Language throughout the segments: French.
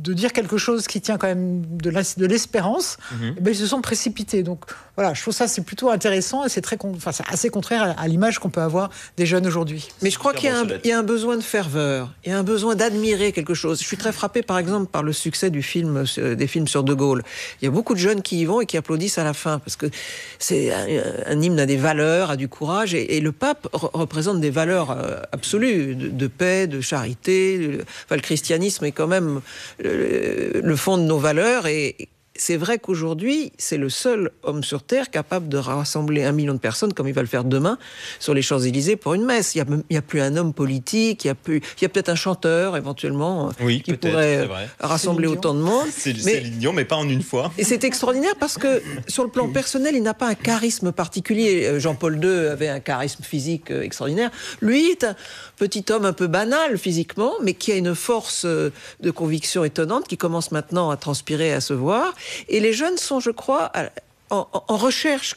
de dire quelque chose qui tient quand même de l'espérance, ils se sont précipités. Donc voilà, je trouve ça c'est plutôt intéressant et c'est c'est assez contraire à l'image qu'on peut avoir des jeunes aujourd'hui. Mais je crois qu'il y a un besoin de ferveur, il y a un besoin d'admirer quelque chose. Je suis très frappé par exemple par le succès des films sur De Gaulle. Il y a beaucoup de jeunes qui y vont et qui applaudissent à la fin parce que c'est un hymne à des valeurs, à du courage et le pape représente des valeurs absolues de paix, de charité. Enfin, le christianisme est quand même le fond de nos valeurs et c'est vrai qu'aujourd'hui, c'est le seul homme sur Terre capable de rassembler 1 million de personnes, comme il va le faire demain, sur les Champs-Élysées pour une messe. Il n'y a plus un homme politique, il y a peut-être un chanteur, éventuellement, qui pourrait rassembler autant de monde. Céline Dion, mais pas en une fois. Et c'est extraordinaire parce que, sur le plan personnel, il n'a pas un charisme particulier. Jean-Paul II avait un charisme physique extraordinaire. Lui est un petit homme un peu banal physiquement, mais qui a une force de conviction étonnante, qui commence maintenant à transpirer, à se voir. Et les jeunes sont, je crois, en recherche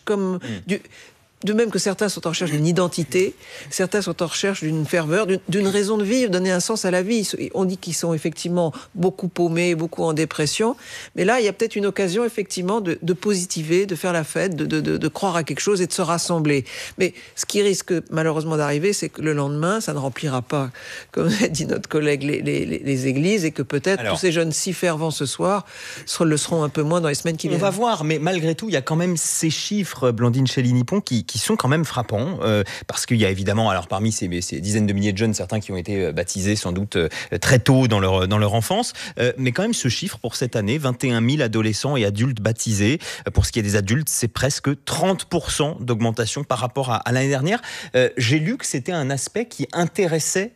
de même que certains sont en recherche d'une identité, certains sont en recherche d'une ferveur, d'une raison de vivre, donner un sens à la vie. On dit qu'ils sont effectivement beaucoup paumés, beaucoup en dépression, mais là, il y a peut-être une occasion effectivement de positiver, de faire la fête, de croire à quelque chose et de se rassembler. Mais ce qui risque malheureusement d'arriver, c'est que le lendemain, ça ne remplira pas, comme a dit notre collègue, les églises, et que peut-être tous ces jeunes si fervents ce soir le seront un peu moins dans les semaines qui viennent. On va voir, mais malgré tout, il y a quand même ces chiffres, Blandine Chély-Nippon, qui sont quand même frappants, parce qu'il y a évidemment, alors parmi ces dizaines de milliers de jeunes, certains qui ont été baptisés sans doute très tôt dans leur enfance, mais quand même ce chiffre pour cette année, 21 000 adolescents et adultes baptisés. Pour ce qui est des adultes, c'est presque 30% d'augmentation par rapport à l'année dernière. J'ai lu que c'était un aspect qui intéressait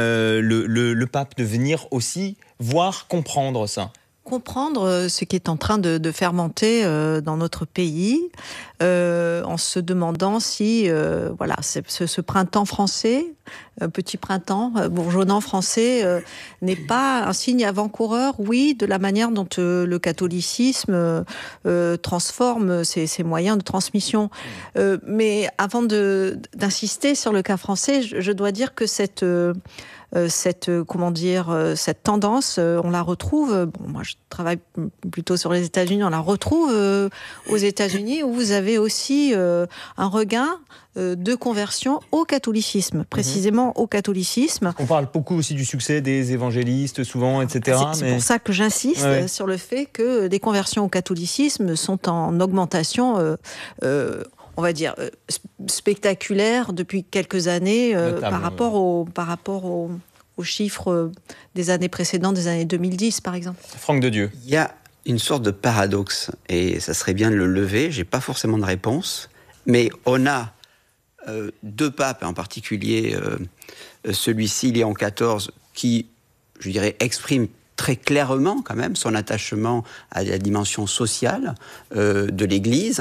le pape, de venir aussi voir, comprendre ça. Comprendre ce qui est en train de fermenter dans notre pays, en se demandant si ce printemps français, petit printemps bourgeonnant français, n'est pas un signe avant-coureur, de la manière dont le catholicisme transforme ses moyens de transmission. Mais avant d'insister sur le cas français, je dois dire que cette tendance, on la retrouve. Moi, je travaille plutôt sur les États-Unis. On la retrouve aux États-Unis, où vous avez aussi un regain de conversion au catholicisme, précisément au catholicisme. On parle beaucoup aussi du succès des évangélistes, souvent, etc. C'est pour ça que j'insiste sur le fait que les conversions au catholicisme sont en augmentation. On va dire spectaculaire depuis quelques années par rapport aux chiffres des années précédentes, des années 2010 par exemple. Franck Dedieu. Il y a une sorte de paradoxe et ça serait bien de le lever. J'ai pas forcément de réponse, mais on a deux papes, en particulier celui-ci, Léon XIV, qui, je dirais, exprime très clairement quand même son attachement à la dimension sociale de l'Église,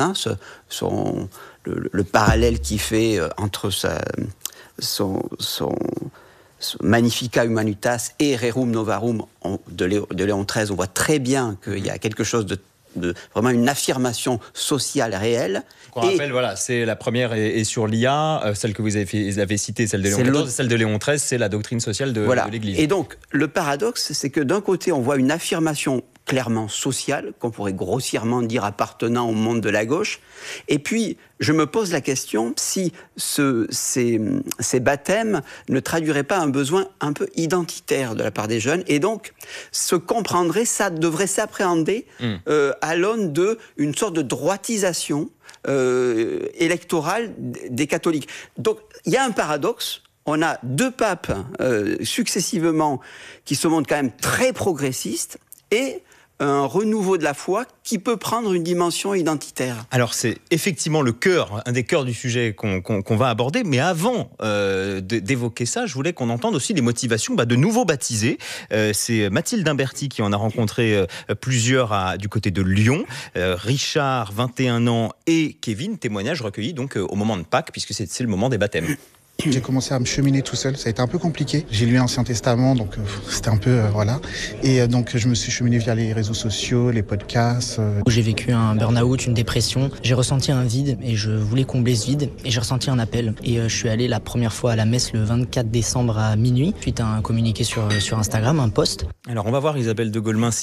le parallèle qu'il fait entre son Magnificat Humanitas et Rerum Novarum de Léon XIII. On voit très bien qu'il y a quelque chose de vraiment une affirmation sociale réelle. On rappelle, c'est la première est sur l'IA, celle que vous avez citée, celle de Léon XIV, celle de Léon XIII, c'est la doctrine sociale de l'Église. Et donc, le paradoxe, c'est que d'un côté, on voit une affirmation clairement sociale, qu'on pourrait grossièrement dire appartenant au monde de la gauche, et puis je me pose la question si ces baptêmes ne traduiraient pas un besoin un peu identitaire de la part des jeunes, et donc ça devrait s'appréhender à l'aune d'une sorte de droitisation électorale des catholiques. Donc il y a un paradoxe. On a deux papes successivement qui se montrent quand même très progressistes, et un renouveau de la foi qui peut prendre une dimension identitaire. Alors c'est effectivement un des cœurs du sujet qu'on va aborder, mais avant d'évoquer ça, je voulais qu'on entende aussi les motivations de nouveaux baptisés. C'est Mathilde Imberti qui en a rencontré plusieurs du côté de Lyon. Richard, 21 ans, et Kevin, témoignage recueilli donc au moment de Pâques, puisque c'est le moment des baptêmes. J'ai commencé à me cheminer tout seul, ça a été un peu compliqué. J'ai lu l'Ancien Testament, donc c'était un peu... Et donc je me suis cheminé via les réseaux sociaux, les podcasts. J'ai vécu un burn-out, une dépression. J'ai ressenti un vide et je voulais combler ce vide. Et j'ai ressenti un appel. Et je suis allé la première fois à la messe le 24 décembre à minuit, suite à un communiqué sur Instagram, un post. Alors on va voir Isabelle de Golemin